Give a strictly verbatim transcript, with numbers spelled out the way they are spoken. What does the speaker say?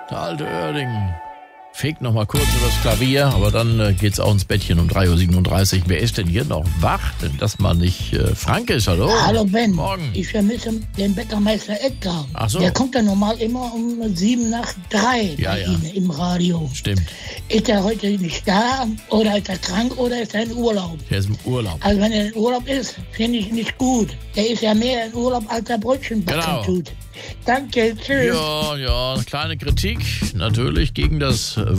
Der alte Oerding fegt noch mal kurz übers Klavier, aber dann äh, geht's auch ins Bettchen um drei Uhr siebenunddreißig. Wer ist denn hier noch wach? Denn das mal nicht äh, Frank ist, hallo? Hallo Ben, Morgen. Ich vermisse den Bäckermeister Edgar. Ach so. Der kommt ja normal immer um sieben nach drei Ja, bei ja. Ihnen im Radio. Stimmt, Ist er heute nicht da oder ist er krank oder ist er in Urlaub? der ist im Urlaub. Also wenn er in Urlaub ist, finde ich nicht gut. Der ist ja mehr in Urlaub, als er Brötchen backen Genau. tut. Danke, tschüss. Ja, ja, kleine Kritik natürlich gegen das